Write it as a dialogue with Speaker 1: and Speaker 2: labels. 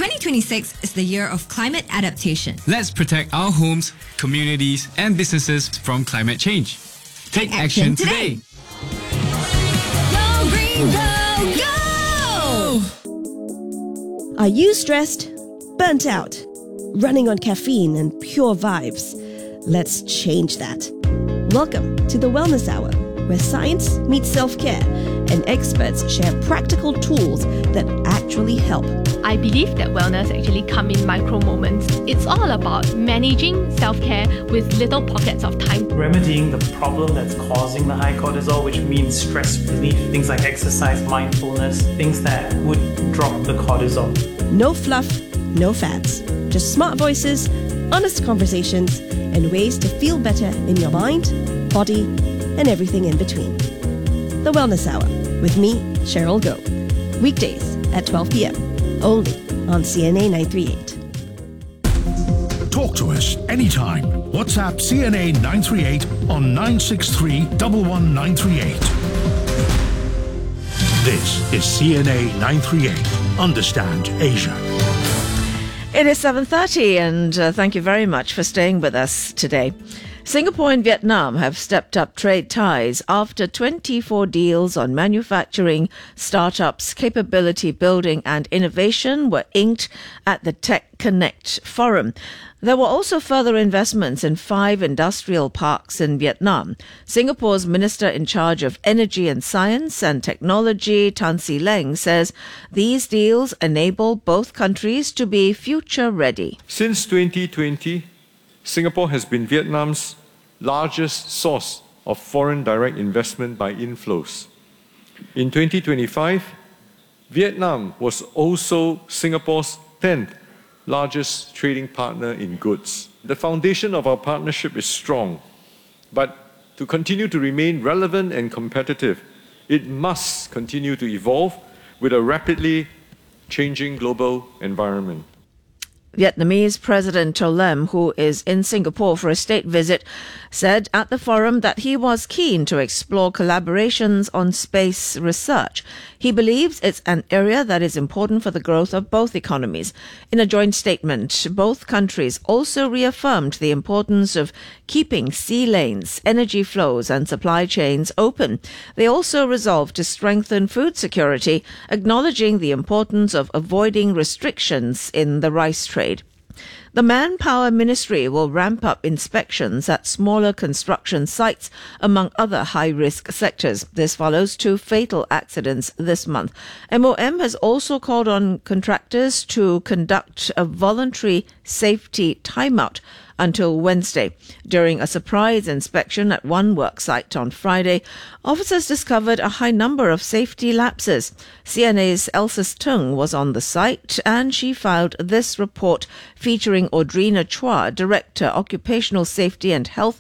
Speaker 1: 2026 is the year of climate adaptation.
Speaker 2: Let's protect our homes, communities, and businesses from climate change. Take action today.
Speaker 1: Go green, go, go!
Speaker 3: Are you stressed? Burnt out? Running on caffeine and pure vibes? Let's change that. Welcome to the Wellness Hour, where science meets self-care and experts share practical tools that actually help.
Speaker 4: I believe that wellness actually comes in micro moments. It's all about managing self-care with little pockets of time.
Speaker 5: Remedying the problem that's causing the high cortisol, which means stress relief, things like exercise, mindfulness, things that would drop the cortisol.
Speaker 3: No fluff, no fads. Just smart voices, honest conversations, and ways to feel better in your mind, body, and everything in between. The Wellness Hour with me, Cheryl Goh. Weekdays at 12 p.m. only on CNA 938.
Speaker 6: Talk to us anytime. WhatsApp CNA 938 on 963 11938. This is CNA 938. Understand Asia.
Speaker 7: It is 7:30 and thank you very much for staying with us today. Singapore and Vietnam have stepped up trade ties after 24 deals on manufacturing, startups, capability building and innovation were inked at the Tech Connect Forum. There were also further investments in 5 industrial parks in Vietnam. Singapore's Minister in charge of Energy and Science and Technology, Tan See Leng, says these deals enable both countries to be future ready.
Speaker 8: Since 2020, Singapore has been Vietnam's largest source of foreign direct investment by inflows. In 2025, Vietnam was also Singapore's 10th largest trading partner in goods. The foundation of our partnership is strong, but to continue to remain relevant and competitive, it must continue to evolve with a rapidly changing global environment.
Speaker 7: Vietnamese President To Lem, who is in Singapore for a state visit, said at the forum that he was keen to explore collaborations on space research. He believes it's an area that is important for the growth of both economies. In a joint statement, both countries also reaffirmed the importance of keeping sea lanes, energy flows and supply chains open. They also resolved to strengthen food security, acknowledging the importance of avoiding restrictions in the rice trade. The Manpower Ministry will ramp up inspections at smaller construction sites, among other high-risk sectors. This follows 2 fatal accidents this month. MOM has also called on contractors to conduct a voluntary safety timeout until Wednesday. During a surprise inspection at one work site on Friday, officers discovered a high number of safety lapses. CNA's Elsa Tung was on the site and she filed this report featuring Audrina Chua, Director, Occupational Safety and Health